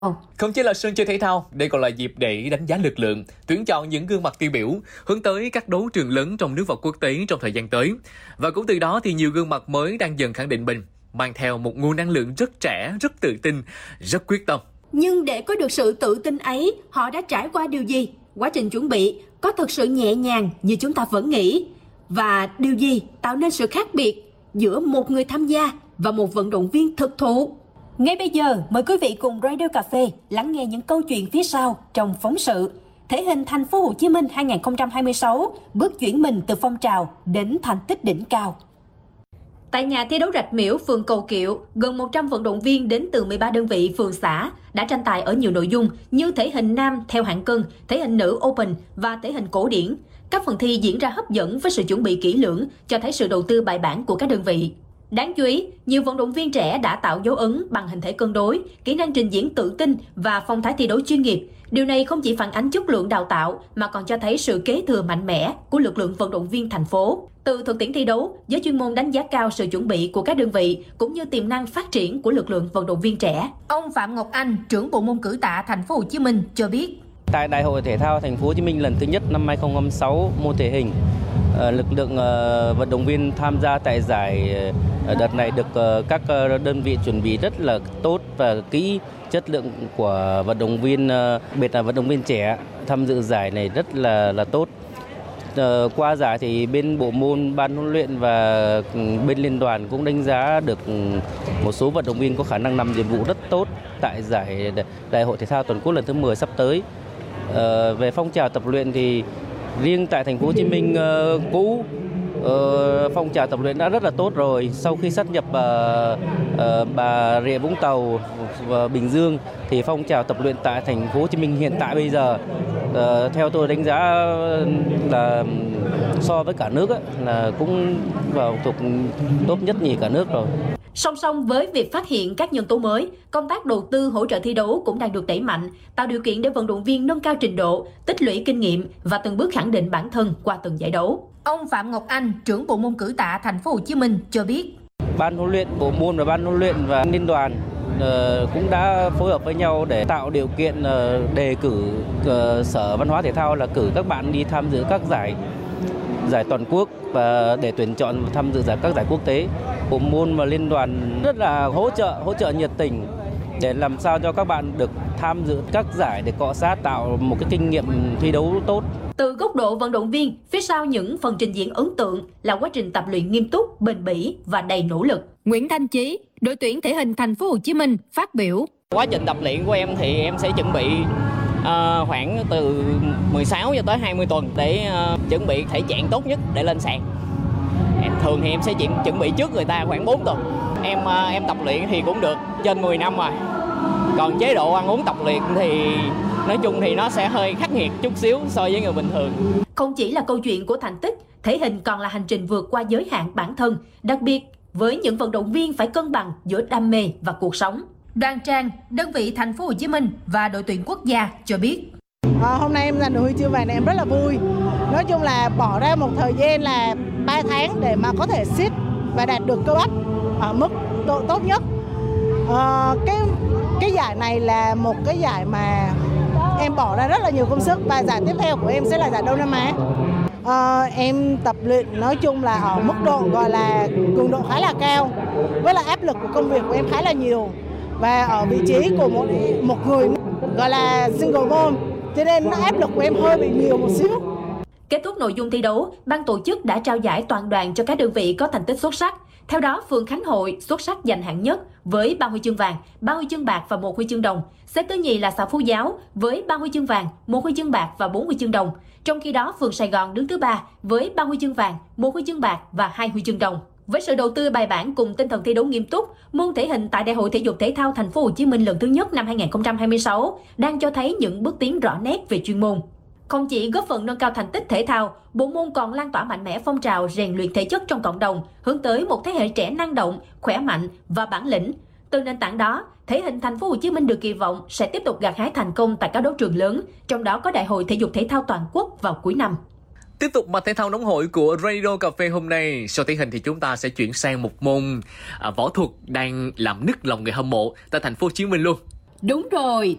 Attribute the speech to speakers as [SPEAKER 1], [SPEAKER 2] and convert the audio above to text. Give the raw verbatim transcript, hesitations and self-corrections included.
[SPEAKER 1] Ồ. Không chỉ là sân chơi thể thao, đây còn là dịp để đánh giá lực lượng, tuyển chọn những gương mặt tiêu biểu, hướng tới các đấu trường lớn trong nước và quốc tế trong thời gian tới. Và cũng từ đó thì nhiều gương mặt mới đang dần khẳng định mình, mang theo một nguồn năng lượng rất trẻ, rất tự tin, rất quyết tâm.
[SPEAKER 2] Nhưng để có được sự tự tin ấy, họ đã trải qua điều gì? Quá trình chuẩn bị có thực sự nhẹ nhàng như chúng ta vẫn nghĩ? Và điều gì tạo nên sự khác biệt giữa một người tham gia và một vận động viên thực thụ? Ngay bây giờ, mời quý vị cùng Radio Cà Phê lắng nghe những câu chuyện phía sau trong phóng sự thể hình Thành phố Hồ Chí Minh hai không hai sáu bước chuyển mình từ phong trào đến thành tích đỉnh cao. Tại nhà thi đấu Rạch Miễu, phường Cầu Kiệu, gần một trăm vận động viên đến từ mười ba đơn vị phường xã đã tranh tài ở nhiều nội dung như thể hình nam theo hạng cân, thể hình nữ open và thể hình cổ điển. Các phần thi diễn ra hấp dẫn với sự chuẩn bị kỹ lưỡng, cho thấy sự đầu tư bài bản của các đơn vị. Đáng chú ý, nhiều vận động viên trẻ đã tạo dấu ấn bằng hình thể cân đối, kỹ năng trình diễn tự tin và phong thái thi đấu chuyên nghiệp. Điều này không chỉ phản ánh chất lượng đào tạo mà còn cho thấy sự kế thừa mạnh mẽ của lực lượng vận động viên thành phố. Từ thực tiễn thi đấu, giới chuyên môn đánh giá cao sự chuẩn bị của các đơn vị cũng như tiềm năng phát triển của lực lượng vận động viên trẻ. Ông Phạm Ngọc Anh, trưởng bộ môn cử tạ Thành phố Hồ Chí Minh cho biết:
[SPEAKER 3] Tại Đại hội Thể thao Thành phố Hồ Chí Minh lần thứ nhất năm hai không hai sáu môn thể hình, lực lượng vận động viên tham gia tại giải đợt này được các đơn vị chuẩn bị rất là tốt và kỹ. Chất lượng của vận động viên, biệt là vận động viên trẻ tham dự giải này rất là là tốt. Qua giải thì bên bộ môn, ban huấn luyện và bên liên đoàn cũng đánh giá được một số vận động viên có khả năng làm nhiệm vụ rất tốt tại giải Đại hội Thể thao Toàn quốc lần thứ mười sắp tới. À, về phong trào tập luyện thì riêng tại Thành phố Hồ Chí Minh uh, cũ uh, phong trào tập luyện đã rất là tốt rồi. Sau khi sát nhập uh, uh, Bà Rịa Vũng Tàu và Bình Dương thì phong trào tập luyện tại Thành phố Hồ Chí Minh hiện tại bây giờ uh, theo tôi đánh giá là so với cả nước ấy, là cũng vào thuộc top nhất nhì cả nước rồi.
[SPEAKER 2] Song song với việc phát hiện các nhân tố mới, công tác đầu tư hỗ trợ thi đấu cũng đang được đẩy mạnh, tạo điều kiện để vận động viên nâng cao trình độ, tích lũy kinh nghiệm và từng bước khẳng định bản thân qua từng giải đấu. Ông Phạm Ngọc Anh, trưởng bộ môn cử tạ Thành phố Hồ Chí Minh cho biết:
[SPEAKER 3] Ban huấn luyện bộ môn và ban huấn luyện và liên đoàn uh, cũng đã phối hợp với nhau để tạo điều kiện uh, đề cử uh, Sở Văn hóa Thể thao là cử các bạn đi tham dự các giải giải toàn quốc và để tuyển chọn tham dự giải các giải quốc tế. Bộ môn và liên đoàn rất là hỗ trợ hỗ trợ nhiệt tình để làm sao cho các bạn được tham dự các giải để cọ sát, tạo một cái kinh nghiệm thi đấu tốt.
[SPEAKER 2] Từ góc độ vận động viên, phía sau những phần trình diễn ấn tượng là quá trình tập luyện nghiêm túc, bền bỉ và đầy nỗ lực. Nguyễn Thanh Chí, đội tuyển thể hình Thành phố Hồ Chí Minh phát biểu:
[SPEAKER 4] Quá trình tập luyện của em thì em sẽ chuẩn bị uh, khoảng từ mười sáu cho tới hai mươi tuần để uh, chuẩn bị thể trạng tốt nhất để lên sàn. Thường thì em sẽ chuẩn chuẩn bị trước người ta khoảng bốn tuần. Em uh, em tập luyện thì cũng được trên mười năm rồi. Còn chế độ ăn uống tập luyện thì nói chung thì nó sẽ hơi khắc nghiệt chút xíu so với người bình thường.
[SPEAKER 2] Không chỉ là câu chuyện của thành tích, thể hình còn là hành trình vượt qua giới hạn bản thân, đặc biệt với những vận động viên phải cân bằng giữa đam mê và cuộc sống. Đoàn Trang, đơn vị Thành phố Hồ Chí Minh và đội tuyển quốc gia cho biết:
[SPEAKER 5] à, hôm nay em giành được huy chương vàng này em rất là vui. Nói chung là bỏ ra một thời gian là ba tháng để mà có thể sit và đạt được cơ bắp ở mức độ tốt nhất. À, cái cái giải này là một cái giải mà em bỏ ra rất là nhiều công sức và giải tiếp theo của em sẽ là giải Đông Nam Á. À, em tập luyện nói chung là ở mức độ gọi là cường độ khá là cao, với lại áp lực của công việc của em khá là nhiều và ở vị trí của một một người gọi là single mom, cho nên áp lực của em hơi bị nhiều một xíu.
[SPEAKER 2] Kết thúc nội dung thi đấu, ban tổ chức đã trao giải toàn đoàn cho các đơn vị có thành tích xuất sắc. Theo đó, phường Khánh Hội xuất sắc giành hạng nhất với ba huy chương vàng, ba huy chương bạc và một huy chương đồng. Xếp thứ nhì là xã Phú Giáo với ba huy chương vàng, một huy chương bạc và bốn huy chương đồng. Trong khi đó, phường Sài Gòn đứng thứ ba với ba huy chương vàng, một huy chương bạc và hai huy chương đồng. Với sự đầu tư bài bản cùng tinh thần thi đấu nghiêm túc, môn thể hình tại Đại hội Thể dục Thể thao Thành phố Hồ Chí Minh lần thứ nhất năm hai không hai sáu đang cho thấy những bước tiến rõ nét về chuyên môn. Không chỉ góp phần nâng cao thành tích thể thao, bộ môn còn lan tỏa mạnh mẽ phong trào rèn luyện thể chất trong cộng đồng, hướng tới một thế hệ trẻ năng động, khỏe mạnh và bản lĩnh. Từ nền tảng đó, thể hình Thành phố Hồ Chí Minh được kỳ vọng sẽ tiếp tục gặt hái thành công tại các đấu trường lớn, trong đó có Đại hội Thể dục Thể thao Toàn quốc vào cuối năm.
[SPEAKER 1] Tiếp tục mạch thể thao nóng hổi của Radio Cà Phê hôm nay. Sau thể hình thì chúng ta sẽ chuyển sang một môn à, võ thuật đang làm nức lòng người hâm mộ tại Thành phố Hồ Chí Minh luôn.
[SPEAKER 2] Đúng rồi,